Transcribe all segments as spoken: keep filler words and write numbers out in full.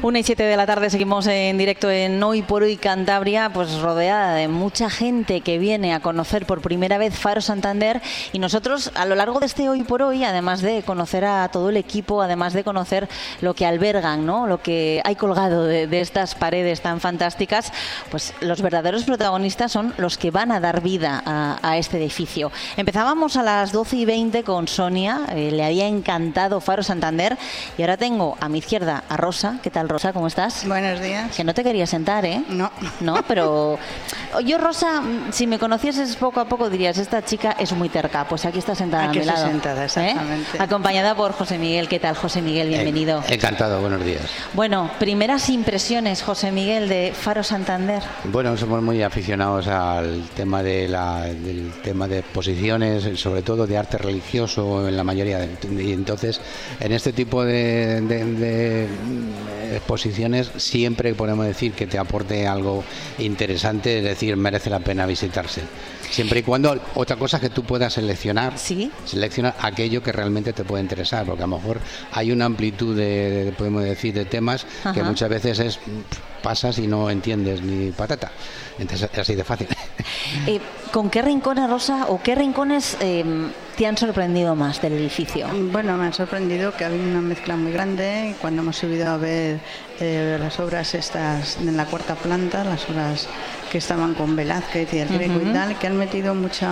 Una y siete de la tarde seguimos en directo en Hoy por Hoy Cantabria, pues rodeada de mucha gente que viene a conocer por primera vez Faro Santander, y nosotros a lo largo de este Hoy por Hoy, además de conocer a todo el equipo, además de conocer lo que albergan, ¿no?, lo que hay colgado de, de estas paredes tan fantásticas, pues los verdaderos protagonistas son los que van a dar vida a, a este edificio. Empezábamos a las doce y veinte con Sonia, eh, le había encantado Faro Santander, y ahora tengo a mi izquierda a Rosa. ¿Qué tal, Rosa? ¿Cómo estás? Buenos días. Que no te quería sentar, ¿eh? No. No, pero yo, Rosa, si me conocieses poco a poco dirías, esta chica es muy terca. Pues aquí está sentada aquí a mi lado. sentada, exactamente. ¿Eh? Acompañada por José Miguel. ¿Qué tal, José Miguel? Bienvenido. Eh, encantado, buenos días. Bueno, primeras impresiones, José Miguel, de Faro Santander. Bueno, somos muy aficionados al tema de la, del tema de exposiciones, sobre todo de arte religioso en la mayoría de, y entonces en este tipo de, de, de exposiciones siempre podemos decir que te aporte algo interesante, es decir, merece la pena visitarse. Siempre y cuando, otra cosa es que tú puedas seleccionar, ¿Sí? seleccionar aquello que realmente te puede interesar, porque a lo mejor hay una amplitud de, de podemos decir, de temas. Ajá. Que muchas veces es pasas y no entiendes ni patata. Entonces es así de fácil. Eh, ¿Con qué rincones, Rosa, o qué rincones eh, te han sorprendido más del edificio? Bueno, me ha sorprendido que ha habido una mezcla muy grande cuando hemos subido a ver eh, las obras estas en la cuarta planta, las obras que estaban con Velázquez y el Greco, uh-huh, y tal, que han metido mucha...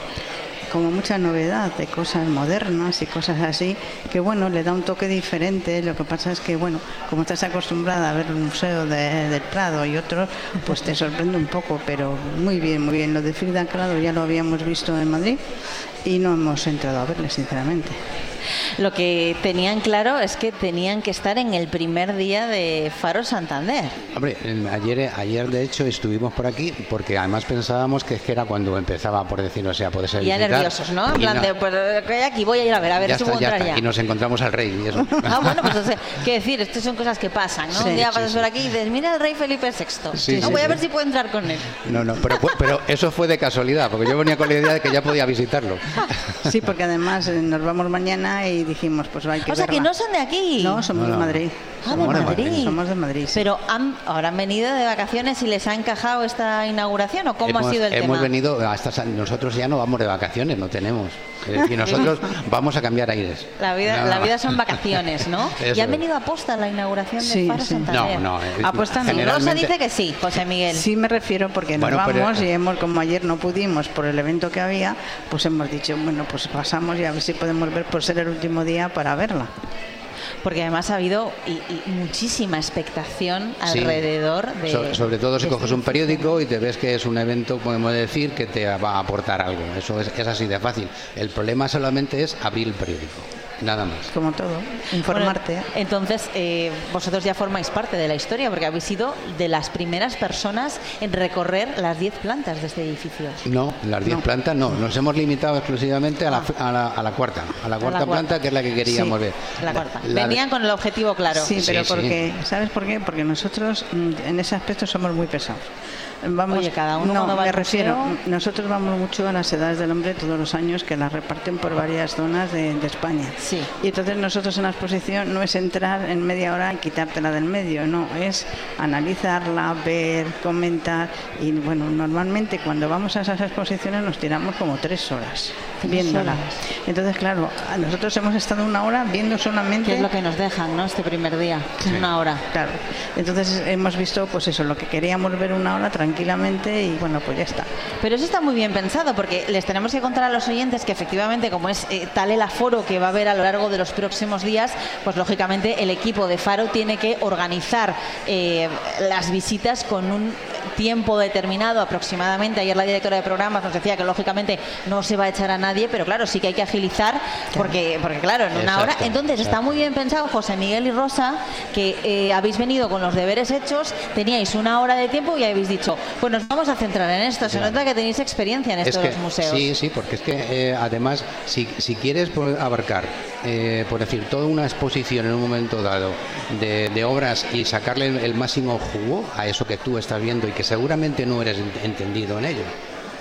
como mucha novedad de cosas modernas y cosas así, que bueno, le da un toque diferente. Lo que pasa es que bueno, como estás acostumbrada a ver el Museo de, del Prado y otros, pues te sorprende un poco, pero muy bien, muy bien. Lo de Frida Kahlo ya lo habíamos visto en Madrid y no hemos entrado a verle, sinceramente. Lo que tenían claro es que tenían que estar en el primer día de Faro Santander. Hombre, ayer, ayer de hecho estuvimos por aquí porque además pensábamos que, es que era cuando empezaba, por decirlo, o sea, poder ser ya nerviosos, ¿no? En plan no, de, pues aquí voy a ir a ver, a ver ya si está, puedo entrar ya. ya. Y nos encontramos al rey y eso. Ah, bueno, pues o sea, qué decir, estas son cosas que pasan, ¿no? Sí, un día pasas sí, por aquí y dices, mira el rey Felipe sexto. Sí, no, sí, voy sí. a ver si puedo entrar con él. No, no, pero, pero eso fue de casualidad, porque yo venía con la idea de que ya podía visitarlo. Sí, porque además nos vamos mañana y dijimos, pues hay que O sea, verla. que no son de aquí. No, somos no, no. de Madrid. Ah, de Madrid. Madrid. Somos de Madrid. Sí. Pero han, ahora han venido de vacaciones y les ha encajado esta inauguración, ¿o cómo hemos, ha sido el hemos tema? Hemos venido, hasta, nosotros ya no vamos de vacaciones, no tenemos. Es decir, nosotros vamos a cambiar aires. La vida, no. la vida son vacaciones, ¿no? Eso. ¿Y han venido a posta a la inauguración de sí, Faro sí. Santander? No, no. Eh, ¿Apuesta no? Rosa dice que sí, José Miguel. Sí me refiero porque nos bueno, vamos pero... y hemos, como ayer no pudimos por el evento que había, pues hemos dicho, bueno, pues pasamos y a ver si podemos ver por ser el último día para verla. Porque además ha habido y, y muchísima expectación sí. alrededor de... So, sobre todo si coges un periódico y te ves que es un evento, podemos decir, que te va a aportar algo. Eso es, es así de fácil. El problema solamente es abrir el periódico. Nada más. Como todo, informarte. Bueno, entonces, eh, vosotros ya formáis parte de la historia, porque habéis sido de las primeras personas en recorrer las diez plantas de este edificio. No, las diez no. plantas no. Nos hemos limitado exclusivamente a la, a la, a la cuarta, a la cuarta a la planta, cuarta. que es la que queríamos sí, ver. La cuarta. La, Venían con el objetivo claro. Sí, pero sí, porque, sí. ¿sabes por qué? Porque nosotros en ese aspecto somos muy pesados. Vamos, Oye, cada uno no, va me refiero, nosotros vamos mucho a las edades del hombre todos los años, que las reparten por varias zonas de, de España. Sí. Y entonces nosotros en la exposición no es entrar en media hora y quitártela del medio, no, es analizarla, ver, comentar. Y bueno, normalmente cuando vamos a esas exposiciones nos tiramos como tres horas viéndola. Entonces, claro, nosotros hemos estado una hora viendo solamente... ¿Qué es lo que nos dejan, no? Este primer día, sí. una hora. Claro. Entonces hemos visto, pues eso, lo que queríamos ver una hora tranquila. tranquilamente y bueno, pues ya está. Pero eso está muy bien pensado, porque les tenemos que contar a los oyentes que efectivamente, como es eh, tal el aforo que va a haber a lo largo de los próximos días, pues lógicamente el equipo de Faro tiene que organizar eh, las visitas con un tiempo determinado aproximadamente. Ayer la directora de programas nos decía que lógicamente no se va a echar a nadie, pero claro, sí que hay que agilizar porque, porque claro, en una exacto, hora. Entonces exacto. Está muy bien pensado, José Miguel y Rosa, que eh, habéis venido con los deberes hechos, teníais una hora de tiempo y habéis dicho, pues nos vamos a centrar en esto. Se claro. nota que tenéis experiencia en esto es que, de los museos. Sí, sí, porque es que eh, además, si, si quieres abarcar, eh, por decir, toda una exposición en un momento dado de, de obras y sacarle el, el máximo jugo a eso que tú estás viendo y que seguramente no eres entendido en ello.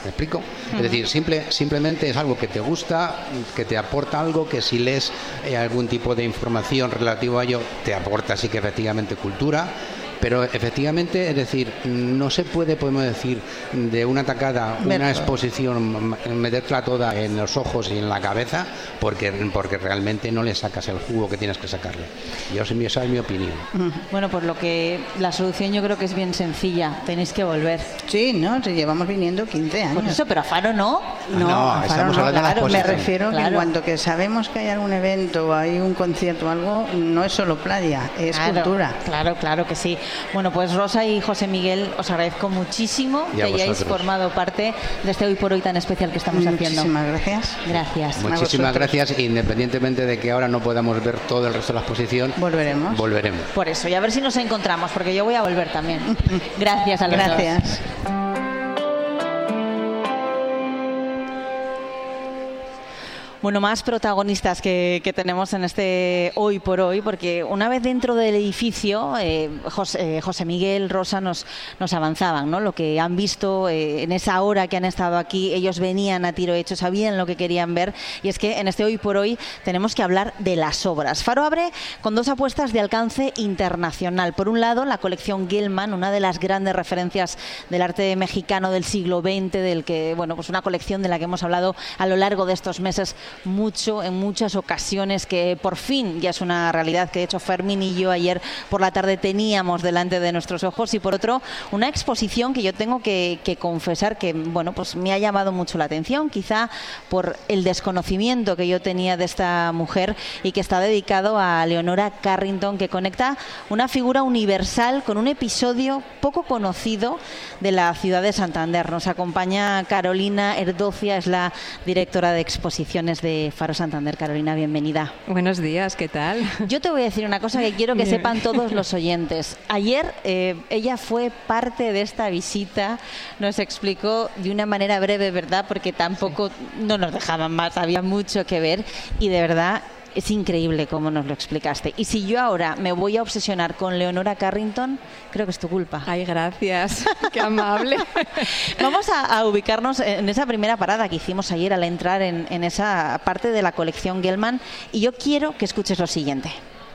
¿Me explico? Uh-huh. Es decir, simple, simplemente es algo que te gusta, que te aporta algo, que si lees eh, algún tipo de información relativa a ello, te aporta sí que efectivamente cultura. Pero efectivamente, es decir, no se puede, podemos decir, de una tacada, una exposición, meterla toda en los ojos y en la cabeza, porque porque realmente no le sacas el jugo que tienes que sacarle. Yo, esa es mi opinión. Bueno, pues lo que la solución yo creo que es bien sencilla. Tenéis que volver. Sí, ¿no? Si llevamos viniendo quince años. Pues eso, pero a Faro no. No, no a Faro estamos no, hablando claro, de la exposición. Me refiero claro. que en cuanto que sabemos que hay algún evento o hay un concierto o algo, no es solo playa, es claro, cultura. Claro, claro que sí. Bueno, pues Rosa y José Miguel, os agradezco muchísimo que hayáis formado parte de este Hoy por Hoy tan especial que estamos haciendo. Muchísimas gracias. Gracias. Muchísimas gracias, independientemente de que ahora no podamos ver todo el resto de la exposición. Volveremos. Volveremos. Por eso, y a ver si nos encontramos, porque yo voy a volver también. Gracias a los dos. Gracias. Bueno, más protagonistas que, que tenemos en este Hoy por Hoy, porque una vez dentro del edificio, eh, José, eh, José Miguel, Rosa nos, nos avanzaban, ¿no? Lo que han visto eh, en esa hora que han estado aquí, ellos venían a tiro hecho, sabían lo que querían ver, y es que en este Hoy por Hoy tenemos que hablar de las obras. Faro abre con dos apuestas de alcance internacional. Por un lado, la colección Gelman, una de las grandes referencias del arte mexicano del siglo veinte, del que, bueno, pues una colección de la que hemos hablado a lo largo de estos meses mucho, en muchas ocasiones, que por fin ya es una realidad, que de hecho Fermín y yo ayer por la tarde teníamos delante de nuestros ojos. Y por otro, una exposición que yo tengo que, que confesar que, bueno, pues me ha llamado mucho la atención, quizá por el desconocimiento que yo tenía de esta mujer, y que está dedicado a Leonora Carrington, que conecta una figura universal con un episodio poco conocido de la ciudad de Santander. Nos acompaña Carolina Erdocia, es la directora de exposiciones de Faro Santander. Carolina, bienvenida. Buenos días, ¿qué tal? Yo te voy a decir una cosa que quiero que sepan todos los oyentes. Ayer eh, ella fue parte de esta visita, nos explicó de una manera breve, ¿verdad? Porque tampoco sí. no nos dejaban más, había mucho que ver, y de verdad es increíble cómo nos lo explicaste. Y si yo ahora me voy a obsesionar con Leonora Carrington, creo que es tu culpa. Ay, gracias. Qué amable. Vamos a, a ubicarnos en esa primera parada que hicimos ayer al entrar en, en esa parte de la colección Gelman. Y yo quiero que escuches lo siguiente.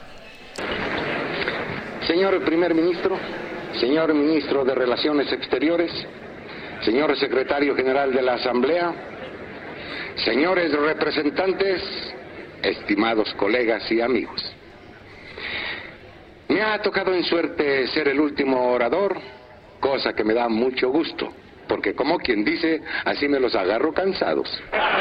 Señor primer ministro, señor ministro de Relaciones Exteriores, señor secretario general de la Asamblea, señores representantes, estimados colegas y amigos. Me ha tocado en suerte ser el último orador, cosa que me da mucho gusto, porque como quien dice, así me los agarro cansados.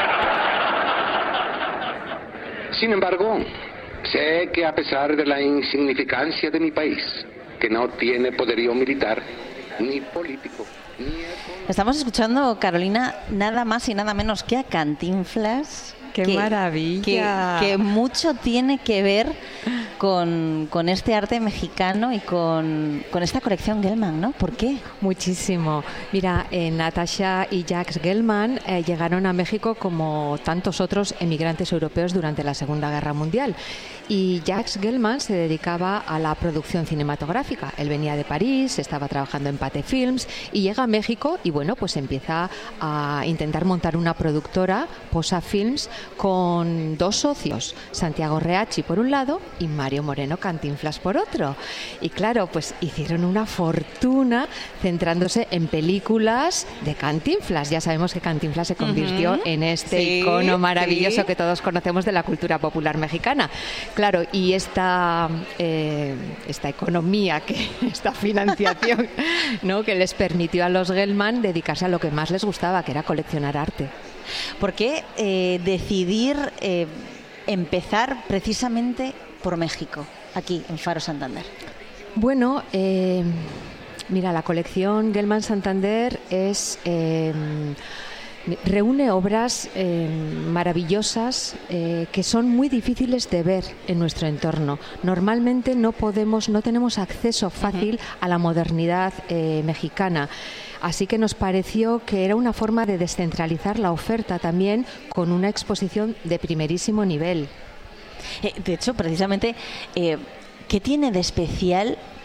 Sin embargo, sé que a pesar de la insignificancia de mi país, que no tiene poderío militar, ni político, ni económico... Estamos escuchando, Carolina, nada más y nada menos que a Cantinflas. ¡Qué que, maravilla! Que, que mucho tiene que ver con, con este arte mexicano y con, con esta colección Gelman, ¿no? ¿Por qué? Muchísimo. Mira, eh, Natasha y Jacques Gelman eh, llegaron a México como tantos otros emigrantes europeos durante la Segunda Guerra Mundial. Y Jacques Gelman se dedicaba a la producción cinematográfica. Él venía de París, estaba trabajando en Pathé Films y llega a México y, bueno, pues empieza a intentar montar una productora, Posa Films, con dos socios, Santiago Reachi por un lado y Mario Moreno Cantinflas por otro. Y claro, pues hicieron una fortuna centrándose en películas de Cantinflas. Ya sabemos que Cantinflas se convirtió uh-huh. en este sí, icono maravilloso sí. que todos conocemos de la cultura popular mexicana. Claro, y esta, eh, esta economía, que esta financiación, ¿no?, que les permitió a los Gelman dedicarse a lo que más les gustaba, que era coleccionar arte. ¿Por qué eh, decidir eh, empezar precisamente por México, aquí en Faro Santander? Bueno, eh, mira, la colección Gelman Santander es... Eh, reúne obras eh, maravillosas eh, que son muy difíciles de ver en nuestro entorno. Normalmente no podemos, no tenemos acceso fácil uh-huh. a la modernidad eh, mexicana. Así que nos pareció que era una forma de descentralizar la oferta también con una exposición de primerísimo nivel. Eh, de hecho, precisamente, eh, ¿qué tiene de especial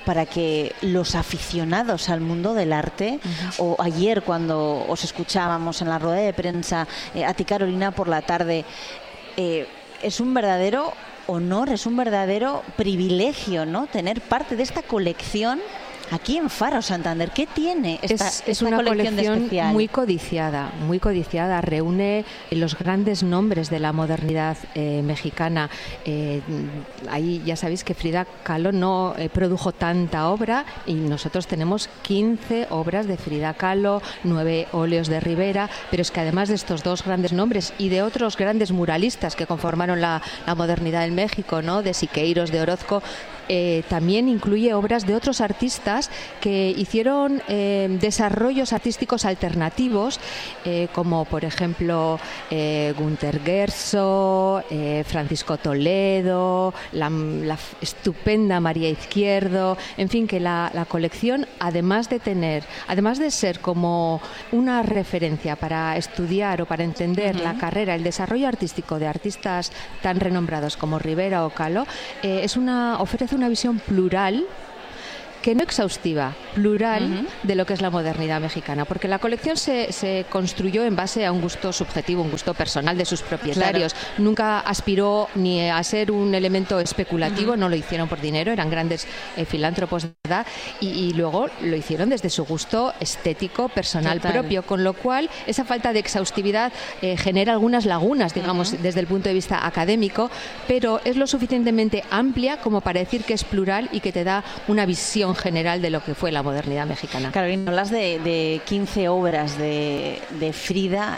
para que los aficionados al mundo del arte, uh-huh. o ayer cuando os escuchábamos en la rueda de prensa eh, a ti, Carolina, por la tarde, eh, es un verdadero honor, es un verdadero privilegio, ¿no?, tener parte de esta colección aquí en Faro Santander. ¿Qué tiene esta, es, esta es una colección, colección especial? muy codiciada, muy codiciada. Reúne los grandes nombres de la modernidad eh, mexicana. Eh, ahí ya sabéis que Frida Kahlo no eh, produjo tanta obra y nosotros tenemos quince obras de Frida Kahlo, nueve óleos de Rivera, pero es que además de estos dos grandes nombres y de otros grandes muralistas que conformaron la, la modernidad en México, ¿no?, de Siqueiros, de Orozco, Eh, también incluye obras de otros artistas que hicieron eh, desarrollos artísticos alternativos, eh, como por ejemplo eh, Günter Gerso, eh, Francisco Toledo, la, la estupenda María Izquierdo, en fin, que la, la colección, además de tener, además de ser como una referencia para estudiar o para entender uh-huh. la carrera, el desarrollo artístico de artistas tan renombrados como Rivera o Kahlo, eh, es una ofrece una visión plural, que no exhaustiva, plural uh-huh. de lo que es la modernidad mexicana, porque la colección se, se construyó en base a un gusto subjetivo, un gusto personal de sus propietarios. Claro. Nunca aspiró ni a ser un elemento especulativo, uh-huh. no lo hicieron por dinero, eran grandes eh, filántropos de verdad, y, y luego lo hicieron desde su gusto estético, personal Total. propio, con lo cual esa falta de exhaustividad eh, genera algunas lagunas, digamos, uh-huh. desde el punto de vista académico, pero es lo suficientemente amplia como para decir que es plural y que te da una visión general de lo que fue la modernidad mexicana. Carolina, hablas de, de quince obras de, de Frida.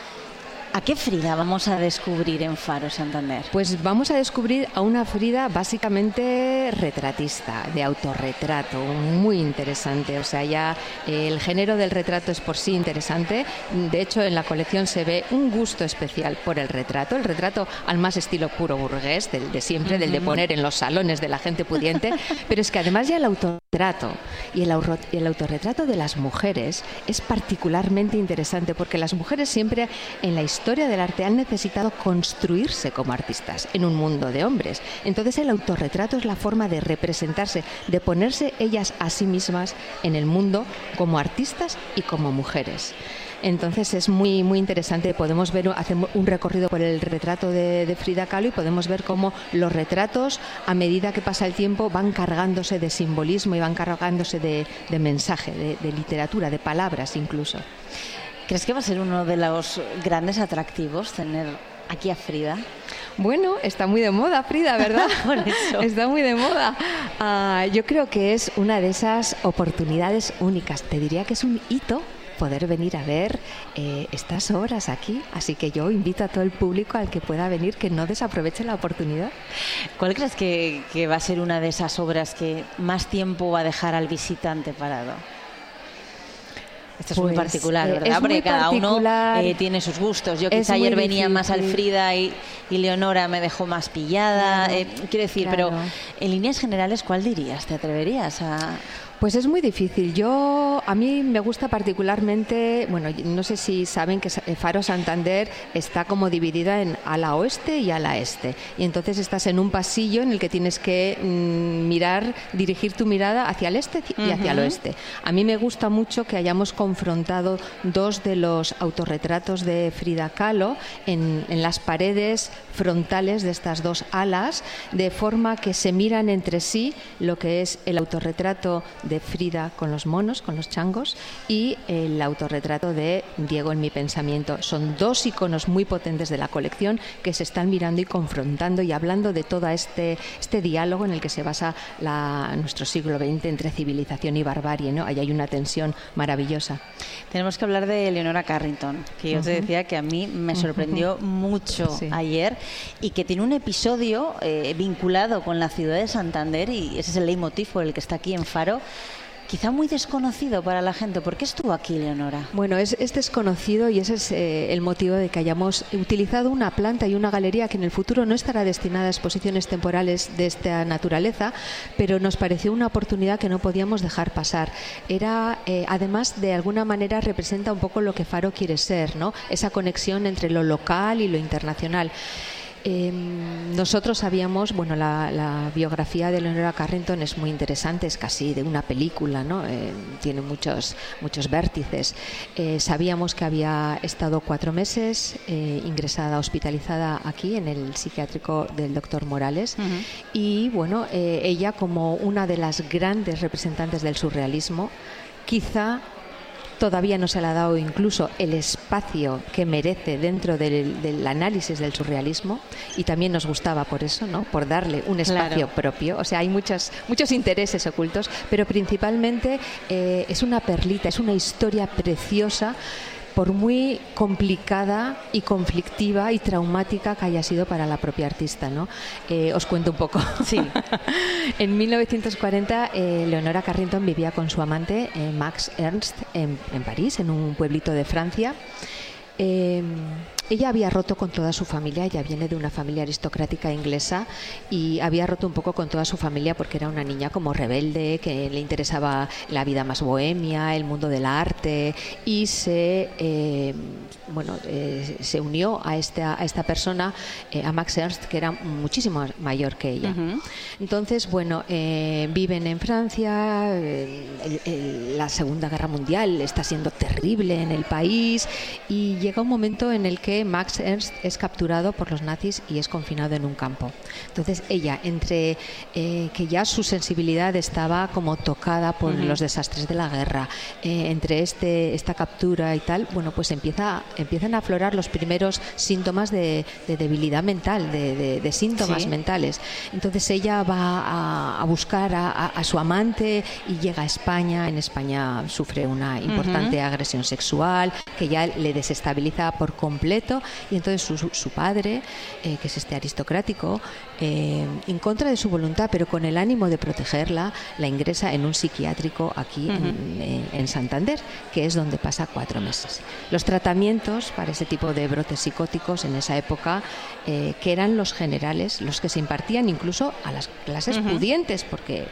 ¿A qué Frida vamos a descubrir en Faro Santander? Pues vamos a descubrir a una Frida básicamente retratista, de autorretrato, muy interesante. O sea, ya el género del retrato es por sí interesante. De hecho, en la colección se ve un gusto especial por el retrato, el retrato al más estilo puro burgués, del de siempre, uh-huh. del de poner en los salones de la gente pudiente. Pero es que además ya el autorretrato y el, auro, el autorretrato de las mujeres es particularmente interesante, porque las mujeres siempre en la historia La historia del arte han necesitado construirse como artistas en un mundo de hombres. Entonces el autorretrato es la forma de representarse, de ponerse ellas a sí mismas en el mundo como artistas y como mujeres. Entonces es muy muy interesante. Podemos ver, hacemos un recorrido por el retrato de, de Frida Kahlo y podemos ver cómo los retratos, a medida que pasa el tiempo, van cargándose de simbolismo y van cargándose de, de mensaje, de, de literatura, de palabras incluso. ¿Crees que va a ser uno de los grandes atractivos tener aquí a Frida? Bueno, está muy de moda Frida, ¿verdad? Por eso. Está muy de moda. Uh, yo creo que es una de esas oportunidades únicas. Te diría que es un hito poder venir a ver eh, estas obras aquí. Así que yo invito a todo el público al que pueda venir que no desaproveche la oportunidad. ¿Cuál crees que, que va a ser una de esas obras que más tiempo va a dejar al visitante parado? Esto es pues, muy particular, ¿verdad? Es Porque muy cada particular. uno eh, tiene sus gustos. Yo quizá ayer venía más al Frida y, y Leonora me dejó más pillada. Claro, eh, quiero decir, claro. Pero en líneas generales, ¿cuál dirías? ¿Te atreverías a...? Pues es muy difícil. Yo, a mí me gusta particularmente, bueno, no sé si saben que Faro Santander está como dividida en ala oeste y ala este. Y entonces estás en un pasillo en el que tienes que mmm, mirar, dirigir tu mirada hacia el este y hacia uh-huh. el oeste. A mí me gusta mucho que hayamos confrontado dos de los autorretratos de Frida Kahlo en, en las paredes frontales de estas dos alas, de forma que se miran entre sí lo que es el autorretrato de Frida con los monos, con los changos, y el autorretrato de Diego en mi pensamiento. Son dos iconos muy potentes de la colección que se están mirando y confrontando y hablando de todo este, este diálogo en el que se basa la, nuestro siglo veinte entre civilización y barbarie, ¿no? Ahí hay una tensión maravillosa. Tenemos que hablar de Leonora Carrington, que yo uh-huh. te decía que a mí me sorprendió uh-huh. mucho sí. ayer, y que tiene un episodio eh, vinculado con la ciudad de Santander, y ese es el leitmotiv por el que está aquí en Faro. Quizá muy desconocido para la gente. ¿Por qué estuvo aquí, Leonora? Bueno, es, es desconocido, y ese es eh, el motivo de que hayamos utilizado una planta y una galería que en el futuro no estará destinada a exposiciones temporales de esta naturaleza, pero nos pareció una oportunidad que no podíamos dejar pasar. Era, eh, además, de alguna manera representa un poco lo que Faro quiere ser, ¿no? Esa conexión entre lo local y lo internacional. Eh, nosotros sabíamos, bueno, la, la biografía de Leonora Carrington es muy interesante, es casi de una película, ¿no? Eh, tiene muchos, muchos vértices. Eh, sabíamos que había estado cuatro meses eh, ingresada, hospitalizada aquí en el psiquiátrico del doctor Morales. Uh-huh. Y bueno, eh, ella como una de las grandes representantes del surrealismo, quizá todavía no se le ha dado incluso el espacio que merece dentro del, del análisis del surrealismo, y también nos gustaba por eso, ¿no? Por darle un espacio claro. propio. O sea, hay muchos, muchos intereses ocultos, pero principalmente eh, es una perlita, es una historia preciosa, por muy complicada y conflictiva y traumática que haya sido para la propia artista, ¿no? Eh, os cuento un poco. Sí. En mil novecientos cuarenta, eh, Leonora Carrington vivía con su amante, eh, Max Ernst, en, en París, en un pueblito de Francia. Eh, ella había roto con toda su familia, ella viene de una familia aristocrática inglesa y había roto un poco con toda su familia porque era una niña como rebelde, que le interesaba la vida más bohemia, el mundo del arte, y se eh, bueno eh, se unió a esta, a esta persona, eh, a Max Ernst, que era muchísimo mayor que ella. Uh-huh. Entonces, bueno, eh, viven en Francia, eh, el, el, la Segunda Guerra Mundial está siendo terrible en el país, y llega un momento en el que Max Ernst es capturado por los nazis y es confinado en un campo. Entonces ella, entre eh, que ya su sensibilidad estaba como tocada por uh-huh. los desastres de la guerra, eh, entre este esta captura y tal, bueno, pues empieza empiezan a aflorar los primeros síntomas de, de debilidad mental, de, de, de síntomas ¿Sí? mentales. Entonces ella va a, a buscar a, a, a su amante y llega a España. En España sufre una importante uh-huh. agresión sexual que ya le desestabiliza por completo, y entonces su, su padre, eh, que es este aristocrático, eh, en contra de su voluntad, pero con el ánimo de protegerla, la ingresa en un psiquiátrico aquí uh-huh. en, en, en Santander, que es donde pasa cuatro meses. Los tratamientos para ese tipo de brotes psicóticos en esa época, eh, que eran los generales, los que se impartían incluso a las clases uh-huh. pudientes, porque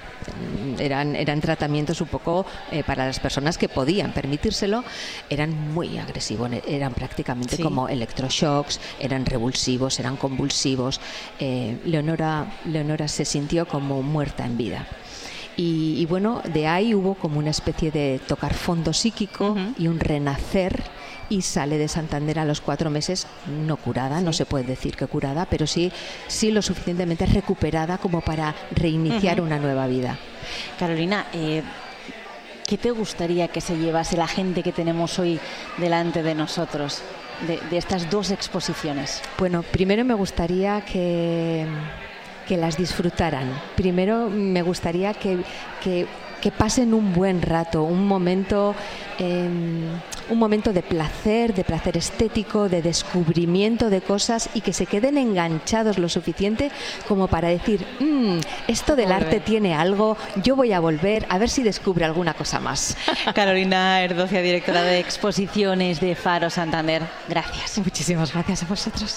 eran, eran tratamientos un poco eh, para las personas que podían permitírselo, eran muy agresivos, eran prácticamente sí. como electroshocks, eran revulsivos, eran convulsivos. Eh, Leonora, Leonora se sintió como muerta en vida. Y, y bueno, de ahí hubo como una especie de tocar fondo psíquico uh-huh. y un renacer, y sale de Santander a los cuatro meses, no curada, sí. no se puede decir que curada, pero sí, sí lo suficientemente recuperada como para reiniciar uh-huh. una nueva vida. Carolina, eh, ¿qué te gustaría que se llevase la gente que tenemos hoy delante de nosotros de, de estas dos exposiciones? Bueno, primero me gustaría que, que las disfrutaran. Primero me gustaría que, que, que pasen un buen rato, un momento, eh, un momento de placer, de placer estético, de descubrimiento de cosas, y que se queden enganchados lo suficiente como para decir, mmm, esto del arte tiene algo, yo voy a volver a ver si descubre alguna cosa más. Carolina Erdocia, directora de exposiciones de Faro Santander, gracias. Muchísimas gracias a vosotros.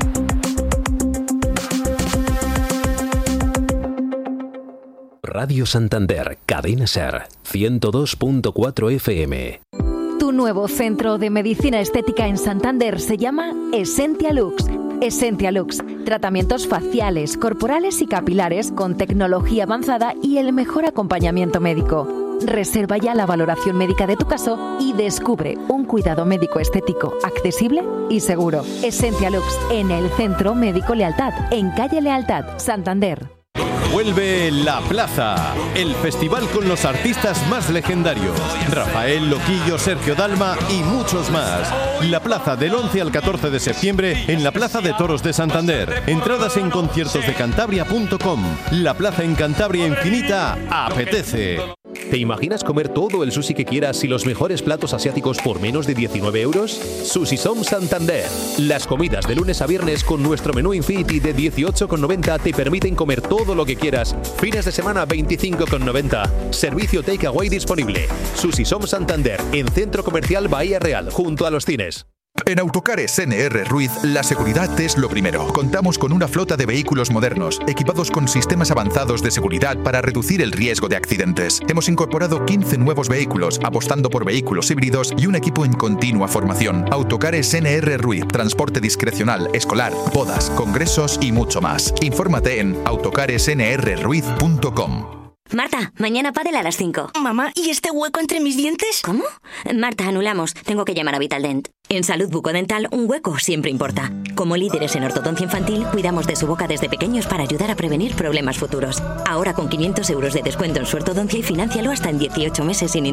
Radio Santander, Cadena Ser, ciento dos punto cuatro F M. Tu nuevo centro de medicina estética en Santander se llama Essentia Lux. Essentia Lux, tratamientos faciales, corporales y capilares con tecnología avanzada y el mejor acompañamiento médico. Reserva ya la valoración médica de tu caso y descubre un cuidado médico estético accesible y seguro. Essentia Lux, en el Centro Médico Lealtad, en calle Lealtad, Santander. Vuelve La Plaza, el festival con los artistas más legendarios. Rafael, Loquillo, Sergio Dalma y muchos más. La Plaza del once al catorce de septiembre en la Plaza de Toros de Santander. Entradas en conciertos de cantabria punto com. La Plaza en Cantabria Infinita apetece. ¿Te imaginas comer todo el sushi que quieras y los mejores platos asiáticos por menos de diecinueve euros? Sushi Som Santander. Las comidas de lunes a viernes con nuestro menú Infinity de dieciocho con noventa te permiten comer todo lo que quieras. Fines de semana veinticinco con noventa. Servicio takeaway disponible. Sushi Som Santander, en Centro Comercial Bahía Real, junto a los cines. En Autocares N R Ruiz, la seguridad es lo primero. Contamos con una flota de vehículos modernos, equipados con sistemas avanzados de seguridad para reducir el riesgo de accidentes. Hemos incorporado quince nuevos vehículos, apostando por vehículos híbridos y un equipo en continua formación. Autocares N R Ruiz, transporte discrecional, escolar, bodas, congresos y mucho más. Infórmate en autocares n r ruiz punto com. Marta, mañana pádel a las cinco. Mamá, ¿y este hueco entre mis dientes? ¿Cómo? Marta, anulamos. Tengo que llamar a Vitaldent. En salud bucodental, un hueco siempre importa. Como líderes en ortodoncia infantil, cuidamos de su boca desde pequeños para ayudar a prevenir problemas futuros. Ahora con quinientos euros de descuento en su ortodoncia y fináncialo hasta en dieciocho meses sin